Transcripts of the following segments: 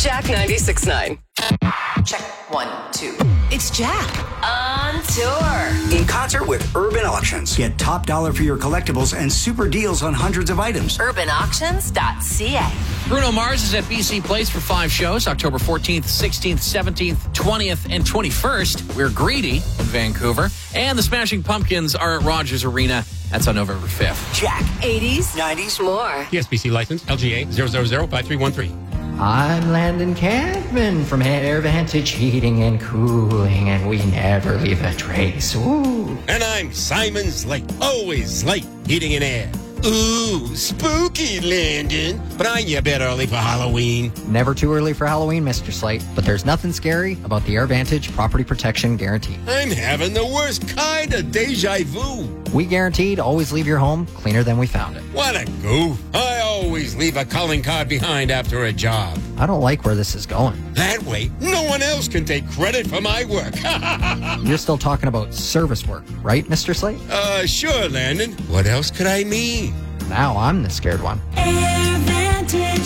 Jack 96.9. Check 1, 2. It's Jack on tour. In concert with Urban Auctions. Get top dollar for your collectibles and super deals on hundreds of items. UrbanAuctions.ca. Bruno Mars is at BC Place for 5 shows, October 14th, 16th, 17th, 20th, and 21st. We're Greedy in Vancouver. And the Smashing Pumpkins are at Rogers Arena. That's on November 5th. Jack. 80s, 90s. more. PSBC license, LGA 0005313. I'm Landon Cadman from Air Vantage Heating and Cooling, and we never leave a trace. Ooh. And I'm Simon Slate, always Slate Heating and Air. Ooh, spooky, Landon. But aren't you a bit early for Halloween? Never too early for Halloween, Mr. Slate, but there's nothing scary about the Air Vantage Property Protection Guarantee. I'm having the worst kind of deja vu. We guarantee to always leave your home cleaner than we found it. What a goof. I always leave a calling card behind after a job. I don't like where this is going. That way, no one else can take credit for my work. You're still talking about service work, right, Mr. Slate? Sure, Landon. What else could I mean? Now I'm the scared one. Air Vantage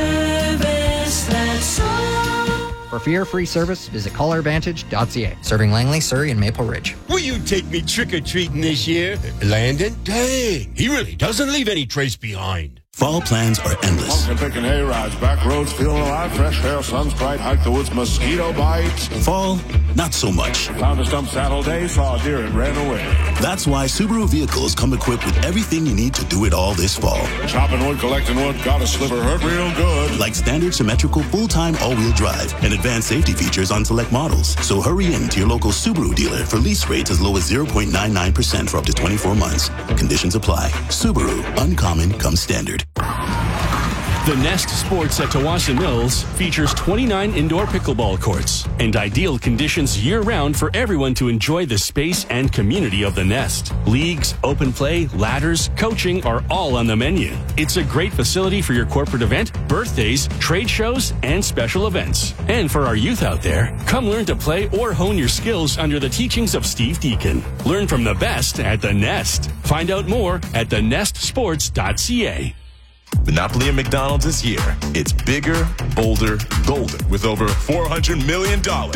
Service, that's all. For fear-free service, visit callairvantage.ca. Serving Langley, Surrey, and Maple Ridge. Will you take me trick-or-treating this year, Landon? Dang, he really doesn't leave any trace behind. Fall plans are endless. Pumpkin picking hay rides, back roads, feeling alive, fresh hair, sun's bright, hike the woods, mosquito bites. Fall, not so much. Found a stump saddle day, saw a deer and ran away. That's why Subaru vehicles come equipped with everything you need to do it all this fall. Chopping wood, collecting wood, got a sliver, hurt real good. Like standard symmetrical full-time all-wheel drive and advanced safety features on select models. So hurry in to your local Subaru dealer for lease rates as low as 0.99% for up to 24 months. Conditions apply. Subaru, uncommon comes standard. The Nest Sports at Tawassa Mills features 29 indoor pickleball courts and ideal conditions year-round for everyone to enjoy the space and community of the Nest. Leagues, open play, ladders, coaching are all on the menu. It's a great facility for your corporate event, birthdays, trade shows, and special events. And for our youth out there, come learn to play or hone your skills under the teachings of Steve Deacon. Learn from the best at the Nest. Find out more at thenestsports.ca. Monopoly at McDonald's this year. It's bigger, bolder, golden with over $400 million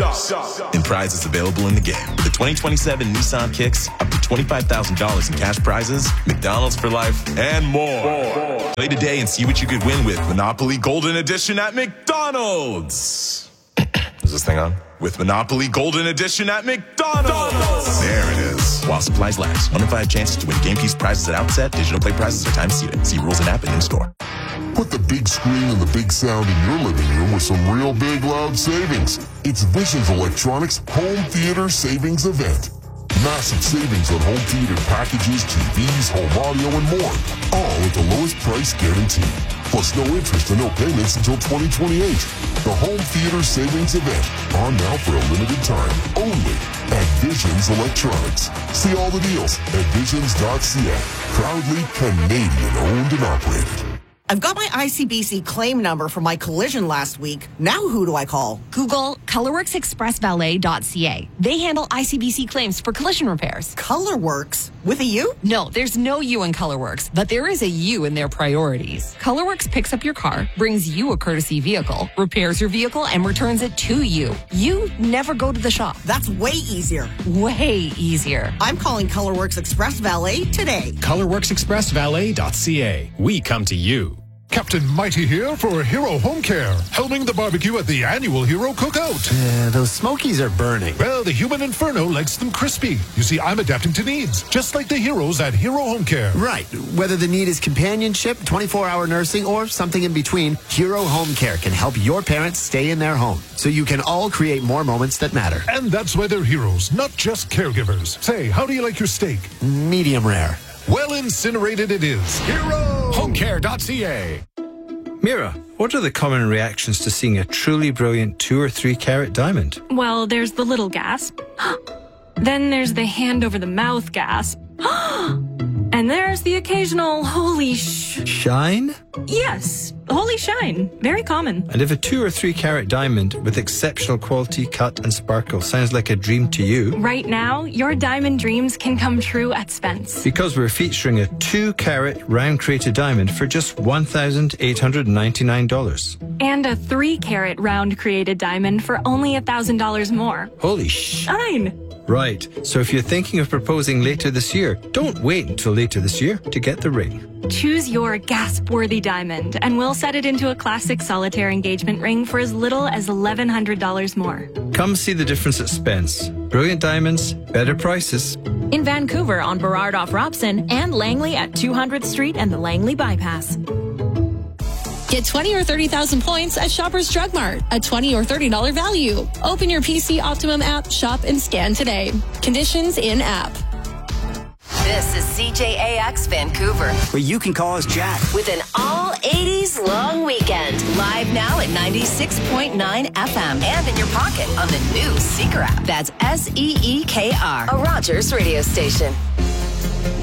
in prizes available in the game. The 2027 Nissan Kicks, up to $25,000 in cash prizes, McDonald's for life, and more. Play today and see what you could win with Monopoly Golden Edition at McDonald's. Is this thing on? With Monopoly Golden Edition at McDonald's. There it is. While supplies last. 1 in 5 chances to win game piece prizes at outset. Digital play prizes are time seated. See rules in app and in store. Put the big screen and the big sound in your living room with some real big loud savings. It's Visions Electronics Home Theater Savings Event. Massive savings on home theater packages, TVs, home audio, and more. All at the lowest price guaranteed. Plus no interest and no payments until 2028. The Home Theater Savings Event on now for a limited time. Only at Visions Electronics. See all the deals at visions.ca. Proudly Canadian owned and operated. I've got my ICBC claim number from my collision last week. Now who do I call? Google ColorworksExpressValet.ca. They handle ICBC claims for collision repairs. ColorWorks? With a U? No, there's no U in ColorWorks, but there is a U in their priorities. ColorWorks picks up your car, brings you a courtesy vehicle, repairs your vehicle, and returns it to you. You never go to the shop. That's way easier. Way easier. I'm calling ColorWorks Express Valet today. ColorworksExpressValet.ca. We come to you. Captain Mighty here for Hero Home Care, helming the barbecue at the annual Hero Cookout. Those Smokies are burning. Well, the human inferno likes them crispy. You see, I'm adapting to needs, just like the heroes at Hero Home Care. Right. Whether the need is companionship, 24-hour nursing, or something in between, Hero Home Care can help your parents stay in their home, so you can all create more moments that matter. And that's why they're heroes, not just caregivers. Say, how do you like your steak? Medium rare. Well incinerated it is. HeroHomeCare.ca. Mira, what are the common reactions to seeing a truly brilliant 2 or 3 carat diamond? Well, there's the little gasp. Then there's the hand over the mouth gasp. And there's the occasional holy Shine? Yes, holy shine. Very common. And if a 2 or 3 carat diamond with exceptional quality, cut and sparkle sounds like a dream to you, Right now, your diamond dreams can come true at Spence. because we're featuring a 2 carat round crater diamond for just $1,899. And a 3-carat round created diamond for only $1,000 more. Holy Shine! Right, so if you're thinking of proposing later this year, don't wait until later this year to get the ring. Choose your gasp-worthy diamond, and we'll set it into a classic solitaire engagement ring for as little as $1,100 more. Come see the difference at Spence. Brilliant diamonds, better prices. In Vancouver on Burrard off Robson and Langley at 200th Street and the Langley Bypass. Get 20 or 30,000 points at Shoppers Drug Mart, a $20 or $30 value. Open your PC Optimum app, shop, and scan today. Conditions in app. This is CJAX Vancouver, where you can call us Jack. with an all 80s long weekend. Live now at 96.9 FM and in your pocket on the new Seeker app. That's SEEKR, a Rogers radio station.